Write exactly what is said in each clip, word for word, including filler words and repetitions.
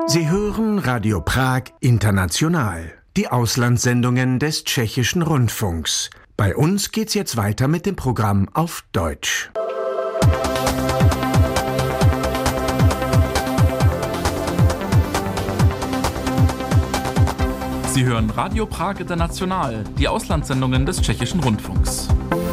Sie hören Radio Prag International, die Auslandssendungen des Tschechischen Rundfunks. Bei uns geht's jetzt weiter mit dem Programm auf Deutsch. Sie hören Radio Prag International, die Auslandssendungen des Tschechischen Rundfunks.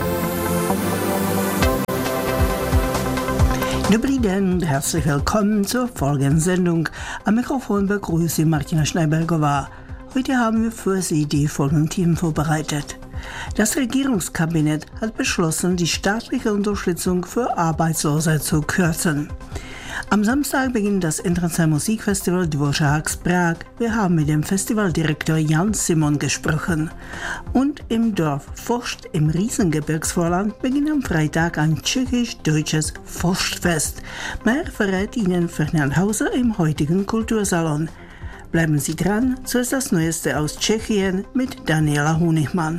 Dobrý den, herzlich willkommen zur folgenden Sendung. Am Mikrofon begrüßt Sie Martina Schneibergová. Heute haben wir für Sie die folgenden Themen vorbereitet. Das Regierungskabinett hat beschlossen, die staatliche Unterstützung für Arbeitslose zu kürzen. Am Samstag beginnt das internationale Musikfestival Dvořák Prag. Wir haben mit dem Festivaldirektor Jan Simon gesprochen. Und im Dorf Forst im Riesengebirgsvorland beginnt am Freitag ein tschechisch-deutsches Forstfest. Mehr verrät Ihnen Ferdinand Hauser im heutigen Kultursalon. Bleiben Sie dran, zuerst das Neueste aus Tschechien mit Daniela Honigmann.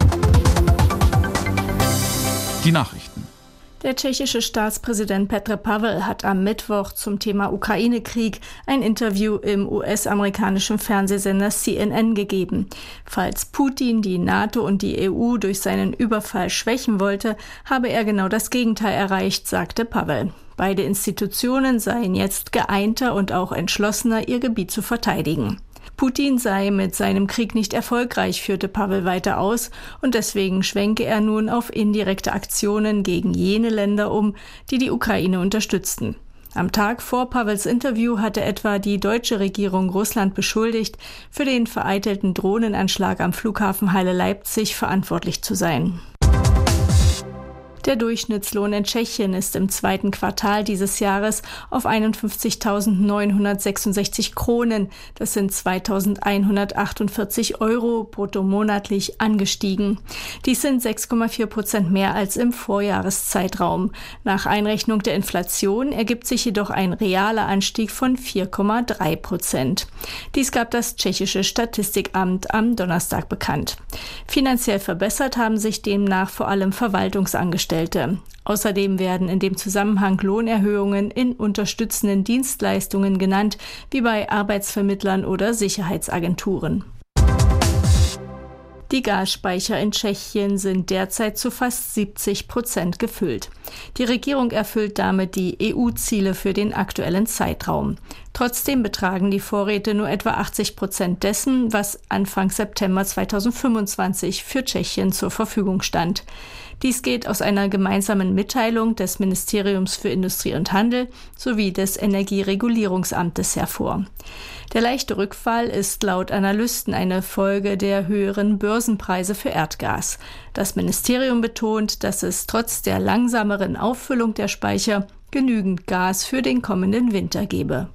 Die Nachrichten. Der tschechische Staatspräsident Petr Pavel hat am Mittwoch zum Thema Ukraine-Krieg ein Interview im U S-amerikanischen Fernsehsender C N N gegeben. Falls Putin die NATO und die E U durch seinen Überfall schwächen wollte, habe er genau das Gegenteil erreicht, sagte Pavel. Beide Institutionen seien jetzt geeinter und auch entschlossener, ihr Gebiet zu verteidigen. Putin sei mit seinem Krieg nicht erfolgreich, führte Pavel weiter aus, und deswegen schwenke er nun auf indirekte Aktionen gegen jene Länder um, die die Ukraine unterstützten. Am Tag vor Pavels Interview hatte etwa die deutsche Regierung Russland beschuldigt, für den vereitelten Drohnenanschlag am Flughafen Halle-Leipzig verantwortlich zu sein. Der Durchschnittslohn in Tschechien ist im zweiten Quartal dieses Jahres auf einundfünfzigtausendneunhundertsechsundsechzig Kronen, das sind zweitausendeinhundertachtundvierzig Euro brutto monatlich, angestiegen. Dies sind sechs Komma vier Prozent mehr als im Vorjahreszeitraum. Nach Einrechnung der Inflation ergibt sich jedoch ein realer Anstieg von vier Komma drei Prozent. Dies gab das tschechische Statistikamt am Donnerstag bekannt. Finanziell verbessert haben sich demnach vor allem Verwaltungsangestellte. Außerdem werden in dem Zusammenhang Lohnerhöhungen in unterstützenden Dienstleistungen genannt, wie bei Arbeitsvermittlern oder Sicherheitsagenturen. Die Gasspeicher in Tschechien sind derzeit zu fast siebzig Prozent gefüllt. Die Regierung erfüllt damit die E U-Ziele für den aktuellen Zeitraum. Trotzdem betragen die Vorräte nur etwa achtzig Prozent dessen, was Anfang September zweitausendfünfundzwanzig für Tschechien zur Verfügung stand. Dies geht aus einer gemeinsamen Mitteilung des Ministeriums für Industrie und Handel sowie des Energieregulierungsamtes hervor. Der leichte Rückfall ist laut Analysten eine Folge der höheren Börsenpreise für Erdgas. Das Ministerium betont, dass es trotz der langsameren Auffüllung der Speicher genügend Gas für den kommenden Winter gebe.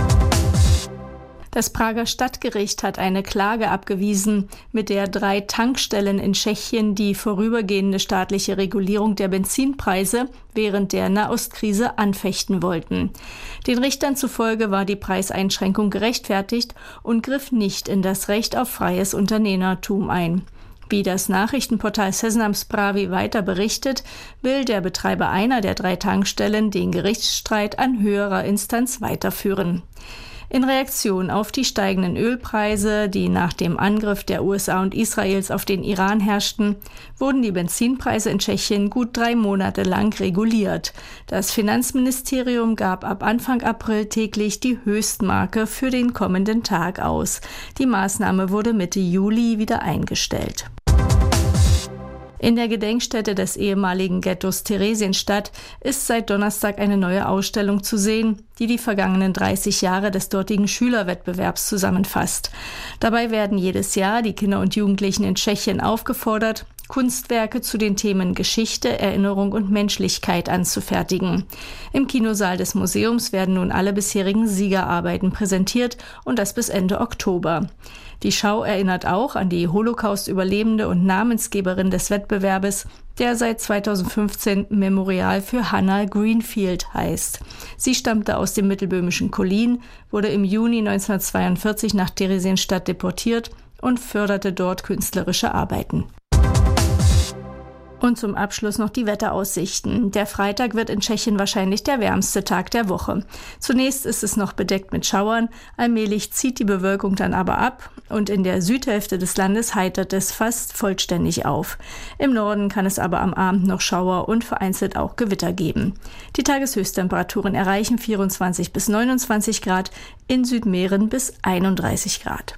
Das Prager Stadtgericht hat eine Klage abgewiesen, mit der drei Tankstellen in Tschechien die vorübergehende staatliche Regulierung der Benzinpreise während der Nahostkrise anfechten wollten. Den Richtern zufolge war die Preiseinschränkung gerechtfertigt und griff nicht in das Recht auf freies Unternehmertum ein. Wie das Nachrichtenportal Seznam Zprávy weiter berichtet, will der Betreiber einer der drei Tankstellen den Gerichtsstreit an höherer Instanz weiterführen. In Reaktion auf die steigenden Ölpreise, die nach dem Angriff der U S A und Israels auf den Iran herrschten, wurden die Benzinpreise in Tschechien gut drei Monate lang reguliert. Das Finanzministerium gab ab Anfang April täglich die Höchstmarke für den kommenden Tag aus. Die Maßnahme wurde Mitte Juli wieder eingestellt. In der Gedenkstätte des ehemaligen Ghettos Theresienstadt ist seit Donnerstag eine neue Ausstellung zu sehen, die die vergangenen dreißig Jahre des dortigen Schülerwettbewerbs zusammenfasst. Dabei werden jedes Jahr die Kinder und Jugendlichen in Tschechien aufgefordert, Kunstwerke zu den Themen Geschichte, Erinnerung und Menschlichkeit anzufertigen. Im Kinosaal des Museums werden nun alle bisherigen Siegerarbeiten präsentiert und das bis Ende Oktober. Die Schau erinnert auch an die Holocaust-Überlebende und Namensgeberin des Wettbewerbes, der seit zweitausendfünfzehn Memorial für Hannah Greenfield heißt. Sie stammte aus dem mittelböhmischen Kolin, wurde im Juni neunzehnhundertzweiundvierzig nach Theresienstadt deportiert und förderte dort künstlerische Arbeiten. Und zum Abschluss noch die Wetteraussichten. Der Freitag wird in Tschechien wahrscheinlich der wärmste Tag der Woche. Zunächst ist es noch bedeckt mit Schauern, allmählich zieht die Bewölkung dann aber ab und in der Südhälfte des Landes heitert es fast vollständig auf. Im Norden kann es aber am Abend noch Schauer und vereinzelt auch Gewitter geben. Die Tageshöchsttemperaturen erreichen vierundzwanzig bis neunundzwanzig Grad, in Südmähren bis einunddreißig Grad.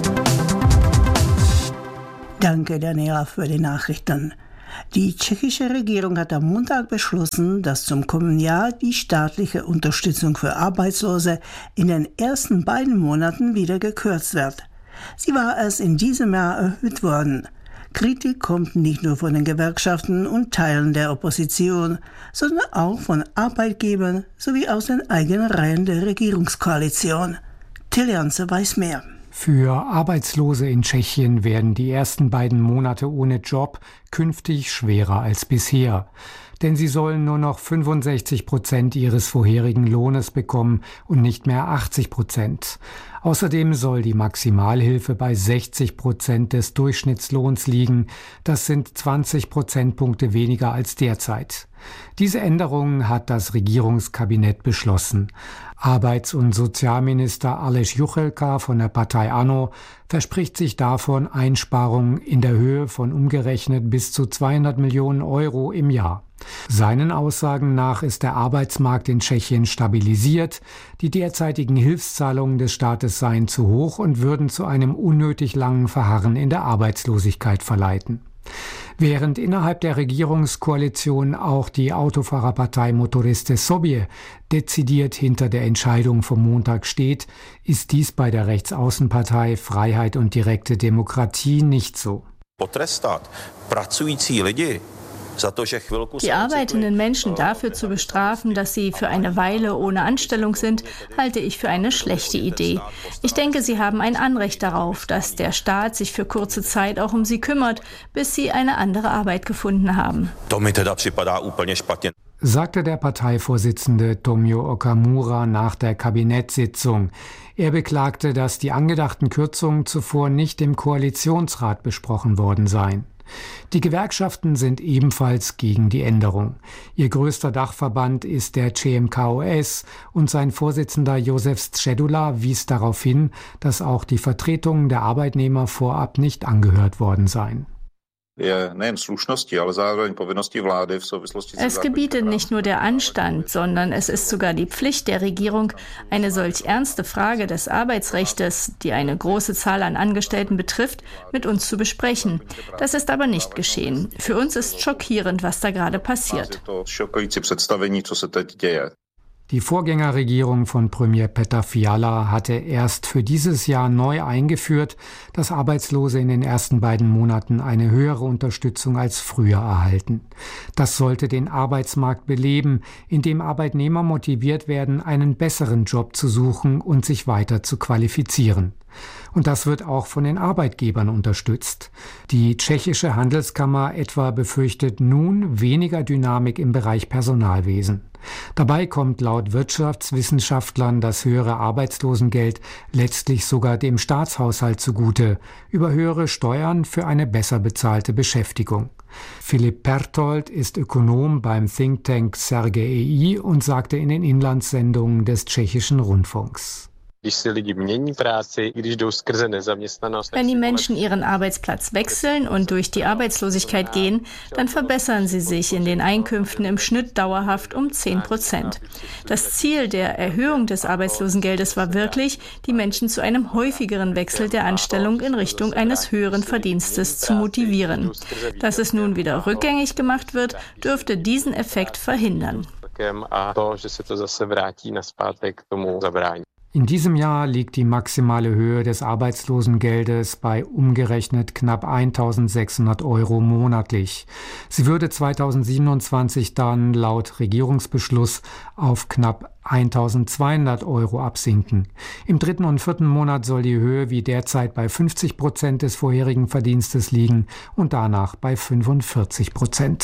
Danke, Daniela, für die Nachrichten. Die tschechische Regierung hat am Montag beschlossen, dass zum kommenden Jahr die staatliche Unterstützung für Arbeitslose in den ersten beiden Monaten wieder gekürzt wird. Sie war erst in diesem Jahr erhöht worden. Kritik kommt nicht nur von den Gewerkschaften und Teilen der Opposition, sondern auch von Arbeitgebern sowie aus den eigenen Reihen der Regierungskoalition. Till Janse weiß mehr. Für Arbeitslose in Tschechien werden die ersten beiden Monate ohne Job künftig schwerer als bisher. Denn sie sollen nur noch fünfundsechzig Prozent ihres vorherigen Lohnes bekommen und nicht mehr achtzig Prozent. Außerdem soll die Maximalhilfe bei sechzig Prozent des Durchschnittslohns liegen. Das sind zwanzig Prozentpunkte weniger als derzeit. Diese Änderungen hat das Regierungskabinett beschlossen. Arbeits- und Sozialminister Aleš Juchelka von der Partei ANO verspricht sich davon Einsparungen in der Höhe von umgerechnet bis zu zweihundert Millionen Euro im Jahr. Seinen Aussagen nach ist der Arbeitsmarkt in Tschechien stabilisiert, die derzeitigen Hilfszahlungen des Staates seien zu hoch und würden zu einem unnötig langen Verharren in der Arbeitslosigkeit verleiten. Während innerhalb der Regierungskoalition auch die Autofahrerpartei Motoriste Sobě dezidiert hinter der Entscheidung vom Montag steht, ist dies bei der Rechtsaußenpartei Freiheit und direkte Demokratie nicht so. Potrestat pracující lidi. Die arbeitenden Menschen dafür zu bestrafen, dass sie für eine Weile ohne Anstellung sind, halte ich für eine schlechte Idee. Ich denke, sie haben ein Anrecht darauf, dass der Staat sich für kurze Zeit auch um sie kümmert, bis sie eine andere Arbeit gefunden haben. Sagte der Parteivorsitzende Tomio Okamura nach der Kabinettssitzung. Er beklagte, dass die angedachten Kürzungen zuvor nicht im Koalitionsrat besprochen worden seien. Die Gewerkschaften sind ebenfalls gegen die Änderung. Ihr größter Dachverband ist der C M K O S und sein Vorsitzender Josef Středula wies darauf hin, dass auch die Vertretungen der Arbeitnehmer vorab nicht angehört worden seien. Es gebietet nicht nur der Anstand, sondern es ist sogar die Pflicht der Regierung, eine solch ernste Frage des Arbeitsrechts, die eine große Zahl an Angestellten betrifft, mit uns zu besprechen. Das ist aber nicht geschehen. Für uns ist schockierend, was da gerade passiert. Die Vorgängerregierung von Premier Petr Fiala hatte erst für dieses Jahr neu eingeführt, dass Arbeitslose in den ersten beiden Monaten eine höhere Unterstützung als früher erhalten. Das sollte den Arbeitsmarkt beleben, indem Arbeitnehmer motiviert werden, einen besseren Job zu suchen und sich weiter zu qualifizieren. Und das wird auch von den Arbeitgebern unterstützt. Die tschechische Handelskammer etwa befürchtet nun weniger Dynamik im Bereich Personalwesen. Dabei kommt laut Wirtschaftswissenschaftlern das höhere Arbeitslosengeld letztlich sogar dem Staatshaushalt zugute, über höhere Steuern für eine besser bezahlte Beschäftigung. Filip Pertold ist Ökonom beim Think Tank Serge E I und sagte in den Inlandssendungen des tschechischen Rundfunks: Wenn die Menschen ihren Arbeitsplatz wechseln und durch die Arbeitslosigkeit gehen, dann verbessern sie sich in den Einkünften im Schnitt dauerhaft um zehn Prozent. Das Ziel der Erhöhung des Arbeitslosengeldes war wirklich, die Menschen zu einem häufigeren Wechsel der Anstellung in Richtung eines höheren Verdienstes zu motivieren. Dass es nun wieder rückgängig gemacht wird, dürfte diesen Effekt verhindern. In diesem Jahr liegt die maximale Höhe des Arbeitslosengeldes bei umgerechnet knapp eintausendsechshundert Euro monatlich. Sie würde zweitausendsiebenundzwanzig dann laut Regierungsbeschluss auf knapp eintausendzweihundert Euro absinken. Im dritten und vierten Monat soll die Höhe wie derzeit bei fünfzig Prozent des vorherigen Verdienstes liegen und danach bei fünfundvierzig Prozent.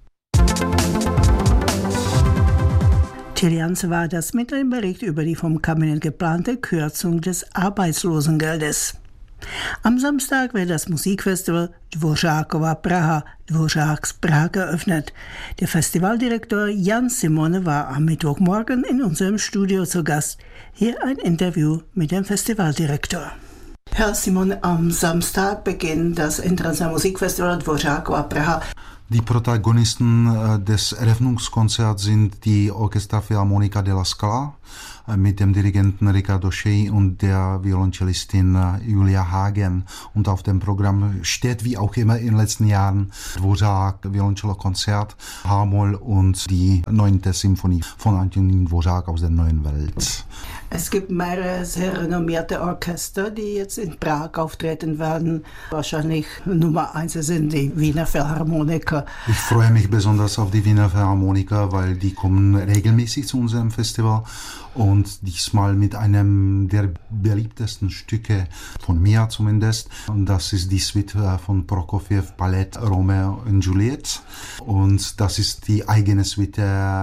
Till Janse war das mit einem Bericht über die vom Kabinett geplante Kürzung des Arbeitslosengeldes. Am Samstag wird das Musikfestival Dvořákova Praha, Dvořáks Praha, geöffnet. Der Festivaldirektor Jan Simone war am Mittwochmorgen in unserem Studio zu Gast. Hier ein Interview mit dem Festivaldirektor. Herr Simone, am Samstag beginnt das Internationale Musikfestival Dvořákova Praha. Die Protagonisten des Eröffnungskonzerts sind die Orchesterphilharmonika de la Scala mit dem Dirigenten Riccardo Schey und der Violoncellistin Julia Hagen. Und auf dem Programm steht, wie auch immer in den letzten Jahren, Dvořák Violoncello-Konzert, H-Moll und die neunte Symphonie von Antonín Dvořák aus der Neuen Welt. Es gibt mehrere sehr renommierte Orchester, die jetzt in Prag auftreten werden. Wahrscheinlich Nummer eins sind die Wiener Philharmoniker. Ich freue mich besonders auf die Wiener Philharmoniker, weil die kommen regelmäßig zu unserem Festival und diesmal mit einem der beliebtesten Stücke von mir zumindest. Und das ist die Suite von Prokofjew, Ballett Romeo und Juliet. Und das ist die eigene Suite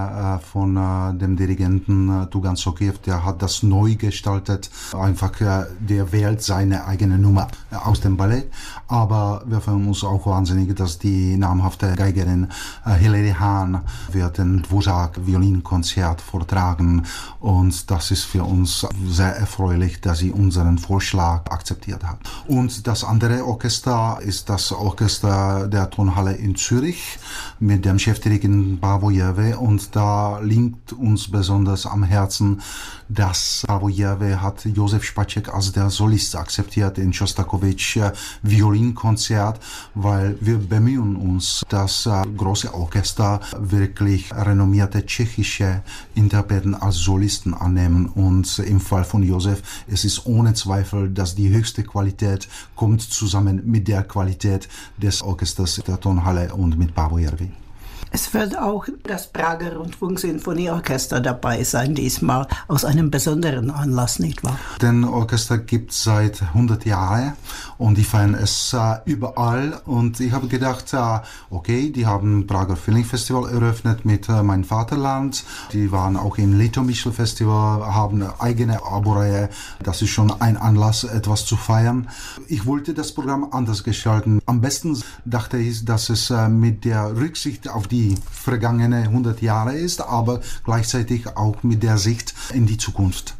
von dem Dirigenten Tugan Sokiev, der hat das neu gestaltet. Einfach, der wählt seine eigene Nummer aus dem Ballett. Aber wir freuen uns auch wahnsinnig, dass die namhafte Geigerin Hilary Hahn wird ein Dvořák-Violinkonzert vortragen. Und das ist für uns sehr erfreulich, dass sie unseren Vorschlag akzeptiert hat. Und das andere Orchester ist das Orchester der Tonhalle in Zürich mit dem Chefdirigenten Bavojewe. Und da liegt uns besonders am Herzen, dass Bavojewe hat Josef Spacek als der Solist akzeptiert in Schostakowitsch Violinkonzert, weil wir bemühen uns, dass große Orchester wirklich renommierte tschechische Interpreten als Solisten annehmen. Und im Fall von Josef, es ist ohne Zweifel, dass die höchste Qualität kommt zusammen mit der Qualität des Orchesters der Tonhalle und mit Bavojewe. Es wird auch das Prager Rundfunksinfonieorchester dabei sein, diesmal aus einem besonderen Anlass, nicht wahr? Den Orchester gibt es seit hundert Jahren und die feiern es äh, überall. Und ich habe gedacht, äh, okay, die haben Prager Filmfestival eröffnet mit äh, Mein Vaterland. Die waren auch im Litomyšl Festival, haben eine eigene Abo-Reihe. Das ist schon ein Anlass, etwas zu feiern. Ich wollte das Programm anders gestalten. Am besten dachte ich, dass es äh, mit der Rücksicht auf die vergangene hundert Jahre ist, aber gleichzeitig auch mit der Sicht in die Zukunft.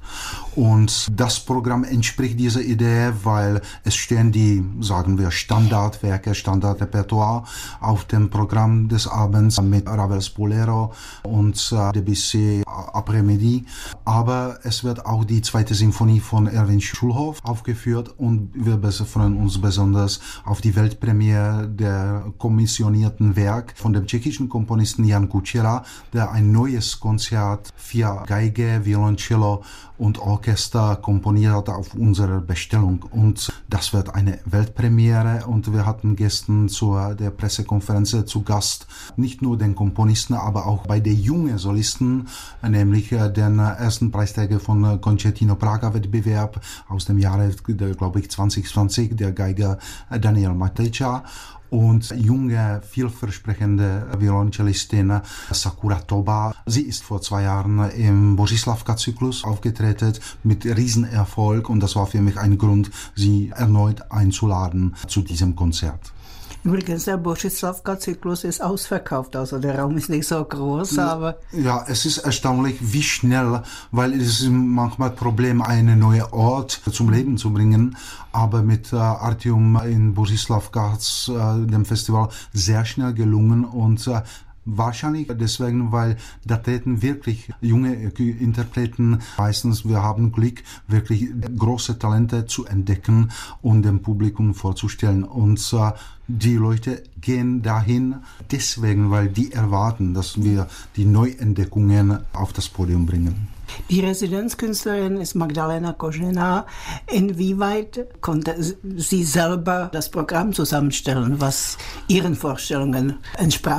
Und das Programm entspricht dieser Idee, weil es stehen die, sagen wir, Standardwerke, Standardrepertoire auf dem Programm des Abends mit Ravels Bolero und äh, Debussy Après-Midi. Aber es wird auch die zweite Symphonie von Erwin Schulhoff aufgeführt und wir freuen uns besonders auf die Weltpremiere der kommissionierten Werk von dem tschechischen Komponisten Jan Kučera, der ein neues Konzert für Geige, Violoncello und Orchester komponiert hat auf unserer Bestellung. Und das wird eine Weltpremiere und wir hatten gestern zu der Pressekonferenz zu Gast nicht nur den Komponisten, aber auch beide junge Solisten, nämlich den ersten Preisträger von Concertino Praga Wettbewerb aus dem Jahre, glaube ich, zwanzig zwanzig, der Geiger Daniel Matejča. Und junge, vielversprechende Violoncellistin Sakura Toba. Sie ist vor zwei Jahren im Bořislavka-Zyklus aufgetreten mit Riesenerfolg und das war für mich ein Grund, sie erneut einzuladen zu diesem Konzert. Übrigens, der Bořislavka-Zyklus ist ausverkauft, also der Raum ist nicht so groß, aber... Ja, es ist erstaunlich, wie schnell, weil es ist manchmal ein Problem, einen neuen Ort zum Leben zu bringen, aber mit äh, Artium in Bořislavka hat es äh, dem Festival sehr schnell gelungen und äh, wahrscheinlich deswegen, weil da treten wirklich junge Interpreten, meistens wir haben Glück, wirklich große Talente zu entdecken und dem Publikum vorzustellen. Und äh, die Leute gehen dahin deswegen, weil die erwarten, dass wir die Neuentdeckungen auf das Podium bringen. Die Residenzkünstlerin ist Magdalena Kožená. Inwieweit konnte sie selber das Programm zusammenstellen, was ihren Vorstellungen entsprach?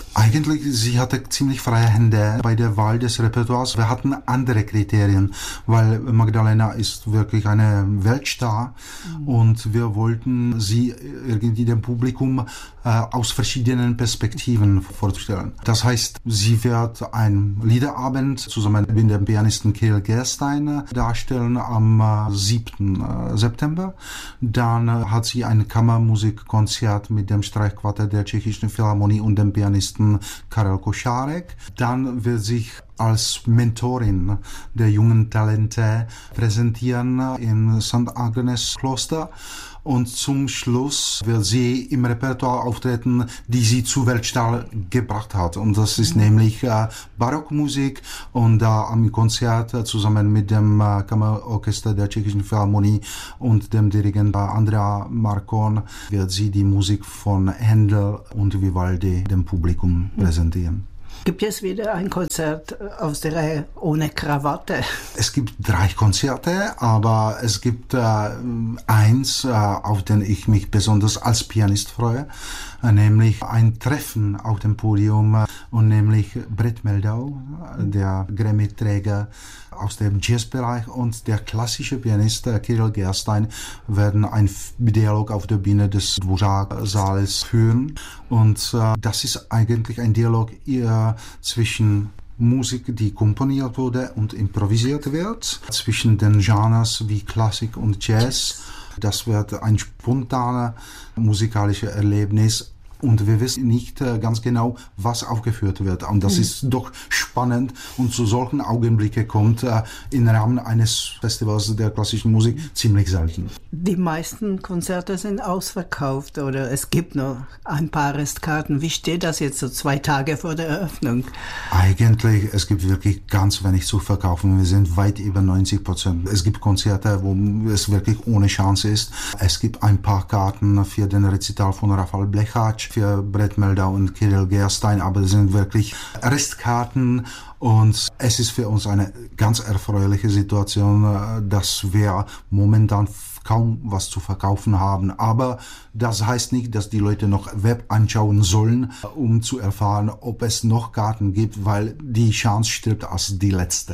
Eigentlich, sie hatte ziemlich freie Hände bei der Wahl des Repertoires. Wir hatten andere Kriterien, weil Magdalena ist wirklich eine Weltstar mhm. und wir wollten sie irgendwie dem Publikum äh, aus verschiedenen Perspektiven vorstellen. Das heißt, sie wird einen Liederabend zusammen mit dem Pianisten Kirill Gerstein darstellen am äh, siebten September. Dann äh, hat sie ein Kammermusikkonzert mit dem Streichquartett der Tschechischen Philharmonie und dem Pianisten Karel Košárek. Dann wird sich als Mentorin der jungen Talente präsentieren im Sankt Agnes Kloster. Und zum Schluss wird sie im Repertoire auftreten, die sie zu Weltstar gebracht hat. Und das ist mhm. nämlich äh, Barockmusik. Und da äh, am Konzert äh, zusammen mit dem äh, Kammerorchester der Tschechischen Philharmonie und dem Dirigenten äh, Andrea Marcon wird sie die Musik von Händel und Vivaldi dem Publikum mhm. präsentieren. Gibt es wieder ein Konzert aus der Reihe ohne Krawatte? Es gibt drei Konzerte, aber es gibt äh, eins, äh, auf den ich mich besonders als Pianist freue, äh, nämlich ein Treffen auf dem Podium äh, und nämlich Brett Meldau, äh, der Grammy-Träger aus dem Jazzbereich und der klassische Pianist äh, Kirill Gerstein werden einen Dialog auf der Bühne des Dvořák-Saales führen. Und äh, das ist eigentlich ein Dialog äh, zwischen Musik, die komponiert wurde und improvisiert wird, zwischen den Genres wie Klassik und Jazz. Das wird ein spontanes musikalisches Erlebnis. Und wir wissen nicht äh, ganz genau, was aufgeführt wird. Und das mhm. ist doch spannend. Und zu solchen Augenblicken kommt äh, im Rahmen eines Festivals der klassischen Musik ziemlich selten. Die meisten Konzerte sind ausverkauft oder es gibt noch ein paar Restkarten. Wie steht das jetzt so zwei Tage vor der Eröffnung? Eigentlich, es gibt wirklich ganz wenig zu verkaufen. Wir sind weit über neunzig Prozent. Es gibt Konzerte, wo es wirklich ohne Chance ist. Es gibt ein paar Karten für den Rezital von Rafal Blechacz, für Brett Meldau und Kirill Gerstein, aber es sind wirklich Restkarten und es ist für uns eine ganz erfreuliche Situation, dass wir momentan kaum was zu verkaufen haben. Aber das heißt nicht, dass die Leute noch Web anschauen sollen, um zu erfahren, ob es noch Karten gibt, weil die Chance stirbt als die letzte.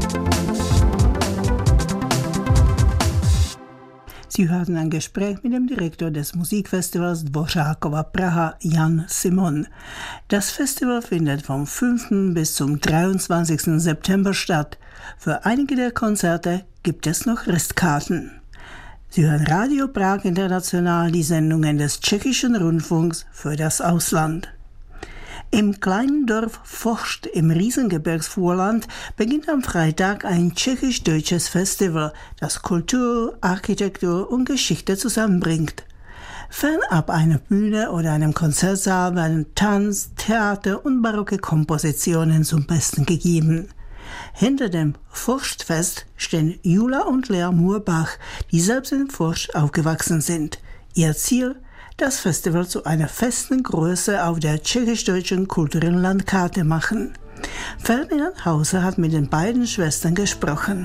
Sie hörten ein Gespräch mit dem Direktor des Musikfestivals Dvořákova Praha, Jan Simon. Das Festival findet vom fünften bis zum dreiundzwanzigsten September statt. Für einige der Konzerte gibt es noch Restkarten. Sie hören Radio Prag International, die Sendungen des Tschechischen Rundfunks für das Ausland. Im kleinen Dorf Forst im Riesengebirgsvorland beginnt am Freitag ein tschechisch-deutsches Festival, das Kultur, Architektur und Geschichte zusammenbringt. Fernab einer Bühne oder einem Konzertsaal werden Tanz, Theater und barocke Kompositionen zum Besten gegeben. Hinter dem Forstfest stehen Jula und Lea Murbach, die selbst in Forst aufgewachsen sind. Ihr Ziel: das Festival zu einer festen Größe auf der tschechisch-deutschen kulturellen Landkarte machen. Ferdinand Hauser hat mit den beiden Schwestern gesprochen.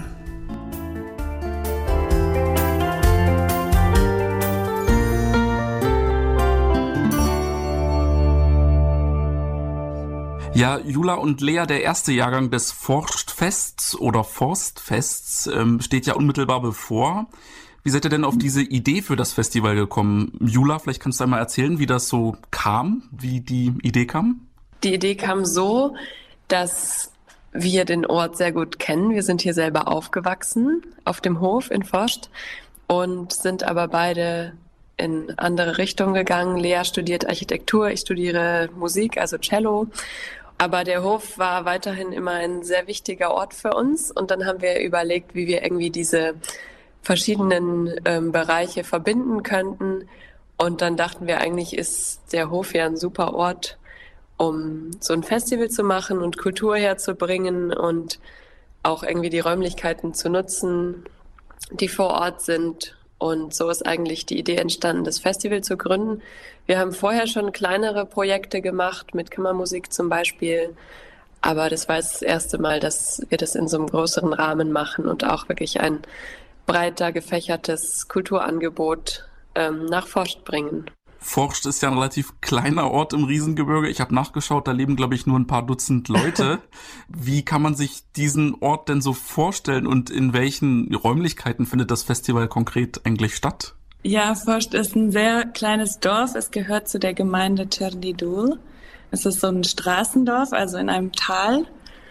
Ja, Jula und Lea, der erste Jahrgang des Forstfests oder Forstfests ähm, steht ja unmittelbar bevor. Wie seid ihr denn auf diese Idee für das Festival gekommen? Jula, vielleicht kannst du einmal erzählen, wie das so kam, wie die Idee kam? Die Idee kam so, dass wir den Ort sehr gut kennen. Wir sind hier selber aufgewachsen, auf dem Hof in Forst, und sind aber beide in andere Richtungen gegangen. Lea studiert Architektur, ich studiere Musik, also Cello. Aber der Hof war weiterhin immer ein sehr wichtiger Ort für uns. Und dann haben wir überlegt, wie wir irgendwie diese verschiedenen ähm, Bereiche verbinden könnten. Und dann dachten wir, eigentlich ist der Hof ja ein super Ort, um so ein Festival zu machen und Kultur herzubringen und auch irgendwie die Räumlichkeiten zu nutzen, die vor Ort sind. Und so ist eigentlich die Idee entstanden, das Festival zu gründen. Wir haben vorher schon kleinere Projekte gemacht, mit Kammermusik zum Beispiel. Aber das war jetzt das erste Mal, dass wir das in so einem größeren Rahmen machen und auch wirklich ein breiter gefächertes Kulturangebot ähm, nach Forst bringen. Forst ist ja ein relativ kleiner Ort im Riesengebirge. Ich habe nachgeschaut, da leben, glaube ich, nur ein paar Dutzend Leute. Wie kann man sich diesen Ort denn so vorstellen und in welchen Räumlichkeiten findet das Festival konkret eigentlich statt? Ja, Forst ist ein sehr kleines Dorf. Es gehört zu der Gemeinde Černý Es ist so ein Straßendorf, also in einem Tal.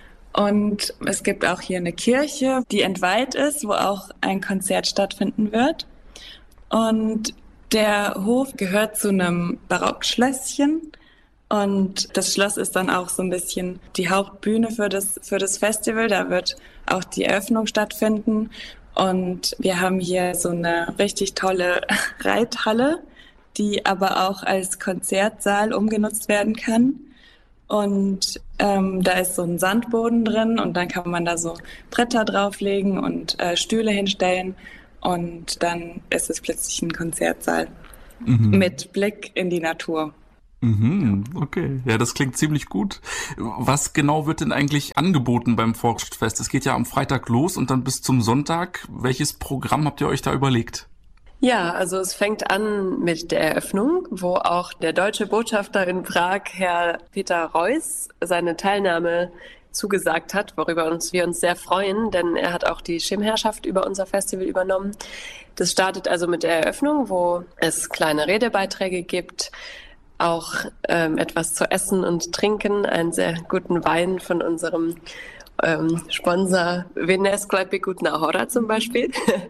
Und es gibt auch hier eine Kirche, die entweiht ist, wo auch ein Konzert stattfinden wird. Und der Hof gehört zu einem Barockschlösschen und das Schloss ist dann auch so ein bisschen die Hauptbühne für das, für das Festival. Da wird auch die Eröffnung stattfinden und wir haben hier so eine richtig tolle Reithalle, die aber auch als Konzertsaal umgenutzt werden kann. Und ähm, da ist so ein Sandboden drin und dann kann man da so Bretter drauflegen und äh, Stühle hinstellen. Und dann ist es plötzlich ein Konzertsaal mhm. mit Blick in die Natur. Mhm, okay, ja, das klingt ziemlich gut. Was genau wird denn eigentlich angeboten beim Forstfest? Es geht ja am Freitag los und dann bis zum Sonntag. Welches Programm habt ihr euch da überlegt? Ja, also es fängt an mit der Eröffnung, wo auch der deutsche Botschafter in Prag, Herr Peter Reuss, seine Teilnahme zugesagt hat, worüber uns wir uns sehr freuen, denn er hat auch die Schirmherrschaft über unser Festival übernommen. Das startet also mit der Eröffnung, wo es kleine Redebeiträge gibt, auch ähm, etwas zu essen und trinken, einen sehr guten Wein von unserem ähm, Sponsor Vinné Sklepy Kutná Hora zum Beispiel.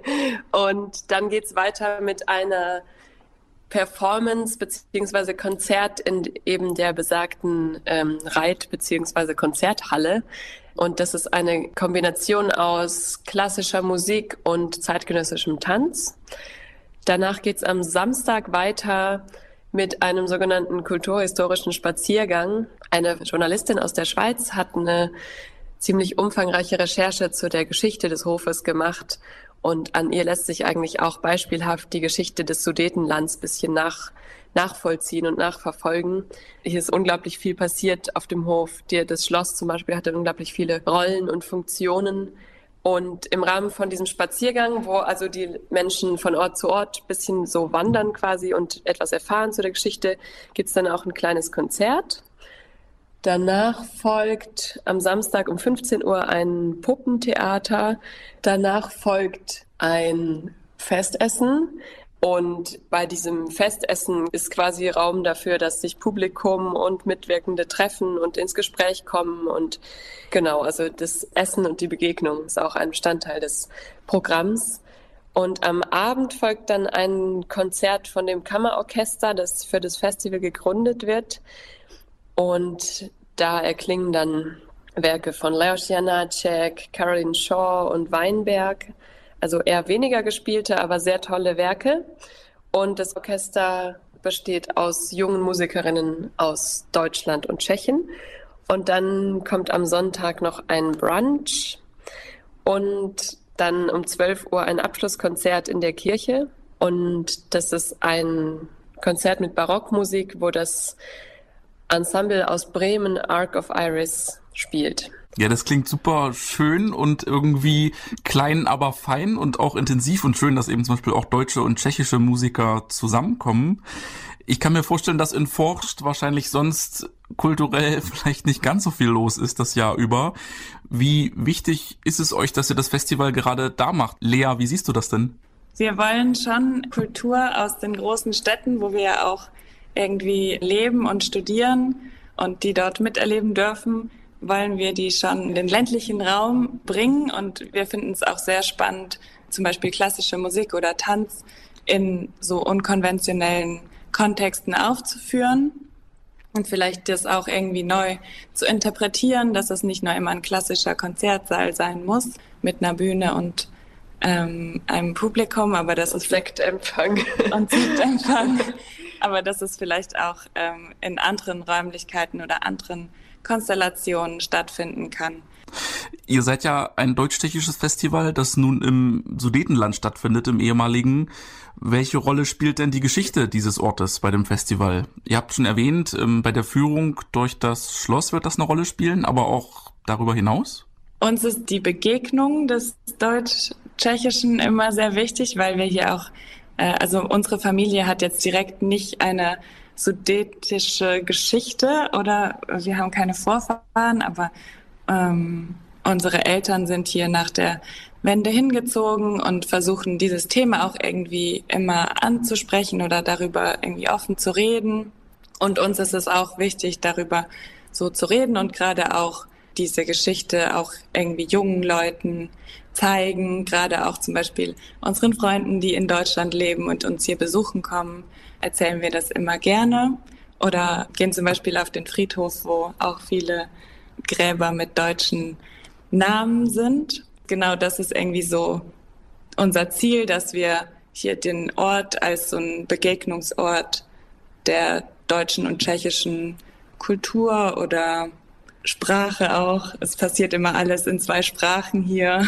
Und dann geht's weiter mit einer Performance bzw. Konzert in eben der besagten ähm, Reit- bzw. Konzerthalle. Und das ist eine Kombination aus klassischer Musik und zeitgenössischem Tanz. Danach geht's am Samstag weiter mit einem sogenannten kulturhistorischen Spaziergang. Eine Journalistin aus der Schweiz hat eine ziemlich umfangreiche Recherche zu der Geschichte des Hofes gemacht. Und an ihr lässt sich eigentlich auch beispielhaft die Geschichte des Sudetenlands ein bisschen nach, nachvollziehen und nachverfolgen. Hier ist unglaublich viel passiert auf dem Hof. Das Schloss zum Beispiel hatte unglaublich viele Rollen und Funktionen. Und im Rahmen von diesem Spaziergang, wo also die Menschen von Ort zu Ort ein bisschen so wandern quasi und etwas erfahren zu der Geschichte, gibt es dann auch ein kleines Konzert. Danach folgt am Samstag um fünfzehn Uhr ein Puppentheater. Danach folgt ein Festessen. Und bei diesem Festessen ist quasi Raum dafür, dass sich Publikum und Mitwirkende treffen und ins Gespräch kommen. Und genau, also das Essen und die Begegnung ist auch ein Bestandteil des Programms. Und am Abend folgt dann ein Konzert von dem Kammerorchester, das für das Festival gegründet wird. Und da erklingen dann Werke von Leos Janáček, Caroline Shaw und Weinberg. Also eher weniger gespielte, aber sehr tolle Werke. Und das Orchester besteht aus jungen Musikerinnen aus Deutschland und Tschechien. Und dann kommt am Sonntag noch ein Brunch und dann um zwölf Uhr ein Abschlusskonzert in der Kirche. Und das ist ein Konzert mit Barockmusik, wo das Ensemble aus Bremen, Arc of Iris, spielt. Ja, das klingt super schön und irgendwie klein, aber fein und auch intensiv und schön, dass eben zum Beispiel auch deutsche und tschechische Musiker zusammenkommen. Ich kann mir vorstellen, dass in Forst wahrscheinlich sonst kulturell vielleicht nicht ganz so viel los ist das Jahr über. Wie wichtig ist es euch, dass ihr das Festival gerade da macht? Lea, wie siehst du das denn? Wir wollen schon Kultur aus den großen Städten, wo wir ja auch irgendwie leben und studieren und die dort miterleben dürfen, wollen wir die schon in den ländlichen Raum bringen. Und wir finden es auch sehr spannend, zum Beispiel klassische Musik oder Tanz in so unkonventionellen Kontexten aufzuführen und vielleicht das auch irgendwie neu zu interpretieren, dass es nicht nur immer ein klassischer Konzertsaal sein muss mit einer Bühne und ähm, einem Publikum, aber das ist Sektempfang und Sektempfang. Aber dass es vielleicht auch ähm, in anderen Räumlichkeiten oder anderen Konstellationen stattfinden kann. Ihr seid ja ein deutsch-tschechisches Festival, das nun im Sudetenland stattfindet, im ehemaligen. Welche Rolle spielt denn die Geschichte dieses Ortes bei dem Festival? Ihr habt schon erwähnt, ähm, bei der Führung durch das Schloss wird das eine Rolle spielen, aber auch darüber hinaus? Uns ist die Begegnung des Deutsch-Tschechischen immer sehr wichtig, weil wir hier auch Also unsere Familie hat jetzt direkt nicht eine sudetische Geschichte oder wir haben keine Vorfahren, aber ähm, unsere Eltern sind hier nach der Wende hingezogen und versuchen dieses Thema auch irgendwie immer anzusprechen oder darüber irgendwie offen zu reden. Und uns ist es auch wichtig, darüber so zu reden und gerade auch diese Geschichte auch irgendwie jungen Leuten zeigen, gerade auch zum Beispiel unseren Freunden, die in Deutschland leben und uns hier besuchen kommen, erzählen wir das immer gerne oder gehen zum Beispiel auf den Friedhof, wo auch viele Gräber mit deutschen Namen sind. Genau, das ist irgendwie so unser Ziel, dass wir hier den Ort als so ein Begegnungsort der deutschen und tschechischen Kultur oder Sprache auch. Es passiert immer alles in zwei Sprachen hier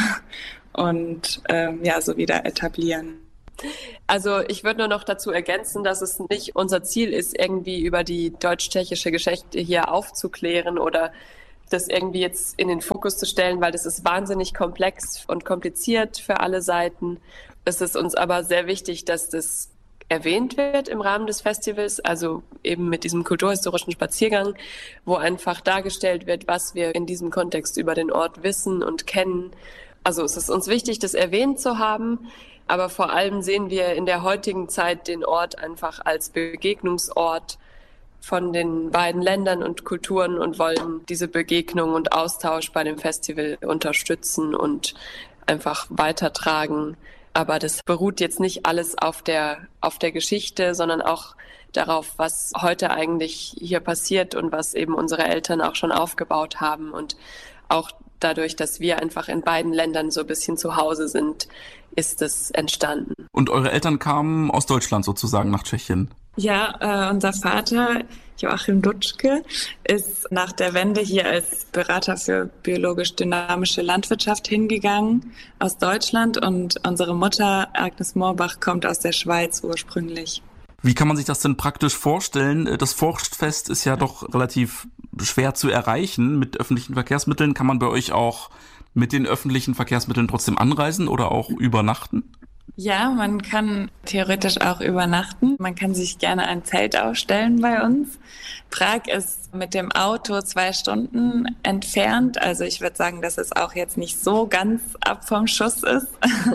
und ähm, ja, so wieder etablieren. Also ich würde nur noch dazu ergänzen, dass es nicht unser Ziel ist, irgendwie über die deutsch-tschechische Geschichte hier aufzuklären oder das irgendwie jetzt in den Fokus zu stellen, weil das ist wahnsinnig komplex und kompliziert für alle Seiten. Es ist uns aber sehr wichtig, dass das erwähnt wird im Rahmen des Festivals, also eben mit diesem kulturhistorischen Spaziergang, wo einfach dargestellt wird, was wir in diesem Kontext über den Ort wissen und kennen. Also es ist uns wichtig, das erwähnt zu haben, aber vor allem sehen wir in der heutigen Zeit den Ort einfach als Begegnungsort von den beiden Ländern und Kulturen und wollen diese Begegnung und Austausch bei dem Festival unterstützen und einfach weitertragen. Aber das beruht jetzt nicht alles auf der, auf der Geschichte, sondern auch darauf, was heute eigentlich hier passiert und was eben unsere Eltern auch schon aufgebaut haben. Und auch dadurch, dass wir einfach in beiden Ländern so ein bisschen zu Hause sind, ist es entstanden. Und eure Eltern kamen aus Deutschland sozusagen nach Tschechien? Ja, äh, unser Vater, Joachim Dutschke, ist nach der Wende hier als Berater für biologisch-dynamische Landwirtschaft hingegangen aus Deutschland und unsere Mutter, Agnes Moorbach, kommt aus der Schweiz ursprünglich. Wie kann man sich das denn praktisch vorstellen? Das Forstfest ist ja doch relativ schwer zu erreichen mit öffentlichen Verkehrsmitteln. Kann man bei euch auch mit den öffentlichen Verkehrsmitteln trotzdem anreisen oder auch übernachten? Ja, man kann theoretisch auch übernachten. Man kann sich gerne ein Zelt aufstellen bei uns. Prag ist mit dem Auto zwei Stunden entfernt. Also ich würde sagen, dass es auch jetzt nicht so ganz ab vom Schuss ist.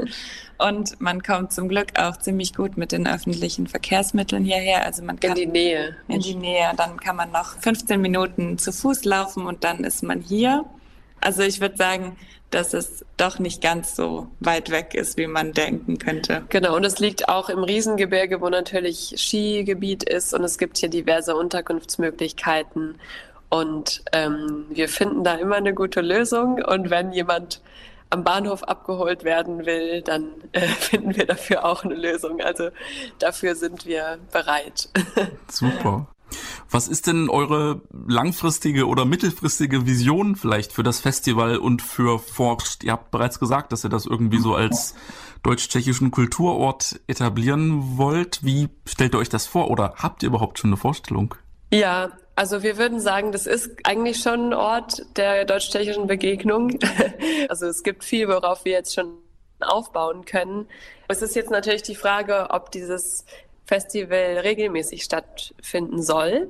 Und man kommt zum Glück auch ziemlich gut mit den öffentlichen Verkehrsmitteln hierher. Also man kann in die Nähe. In die Nähe. Dann kann man noch fünfzehn Minuten zu Fuß laufen und dann ist man hier. Also ich würde sagen, dass es doch nicht ganz so weit weg ist, wie man denken könnte. Genau, und es liegt auch im Riesengebirge, wo natürlich Skigebiet ist und es gibt hier diverse Unterkunftsmöglichkeiten und ähm, wir finden da immer eine gute Lösung und wenn jemand am Bahnhof abgeholt werden will, dann äh, finden wir dafür auch eine Lösung. Also dafür sind wir bereit. Super. Was ist denn eure langfristige oder mittelfristige Vision vielleicht für das Festival und für Forscht? Ihr habt bereits gesagt, dass ihr das irgendwie so als deutsch-tschechischen Kulturort etablieren wollt. Wie stellt ihr euch das vor oder habt ihr überhaupt schon eine Vorstellung? Ja, also wir würden sagen, das ist eigentlich schon ein Ort der deutsch-tschechischen Begegnung. Also es gibt viel, worauf wir jetzt schon aufbauen können. Es ist jetzt natürlich die Frage, ob dieses Festival regelmäßig stattfinden soll.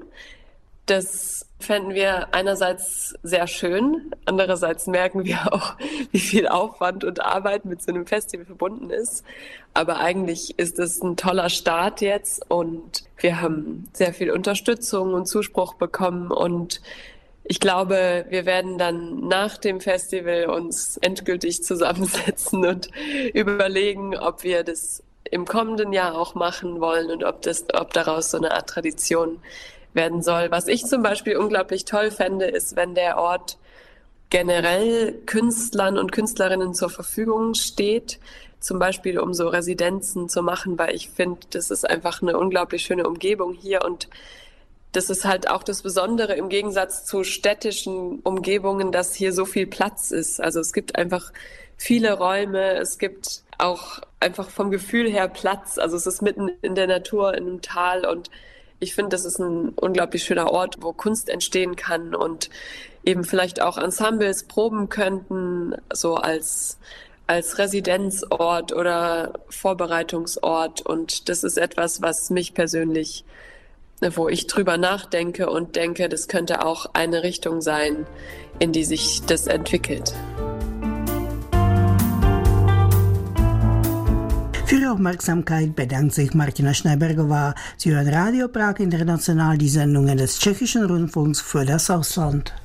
Das fänden wir einerseits sehr schön, andererseits merken wir auch, wie viel Aufwand und Arbeit mit so einem Festival verbunden ist. Aber eigentlich ist es ein toller Start jetzt und wir haben sehr viel Unterstützung und Zuspruch bekommen und ich glaube, wir werden dann nach dem Festival uns endgültig zusammensetzen und überlegen, ob wir das im kommenden Jahr auch machen wollen und ob das, ob daraus so eine Art Tradition werden soll. Was ich zum Beispiel unglaublich toll fände, ist, wenn der Ort generell Künstlern und Künstlerinnen zur Verfügung steht, zum Beispiel um so Residenzen zu machen, weil ich finde, das ist einfach eine unglaublich schöne Umgebung hier und das ist halt auch das Besondere im Gegensatz zu städtischen Umgebungen, dass hier so viel Platz ist. Also es gibt einfach viele Räume, es gibt auch einfach vom Gefühl her Platz. Also es ist mitten in der Natur, in einem Tal und ich finde, das ist ein unglaublich schöner Ort, wo Kunst entstehen kann und eben vielleicht auch Ensembles proben könnten, so als als Residenzort oder Vorbereitungsort. Und das ist etwas, was mich persönlich, wo ich drüber nachdenke und denke, das könnte auch eine Richtung sein, in die sich das entwickelt. Für Ihre Aufmerksamkeit bedankt sich Martina Schneibergová. Sie hören Radio Prag International, die Sendungen des Tschechischen Rundfunks für das Ausland.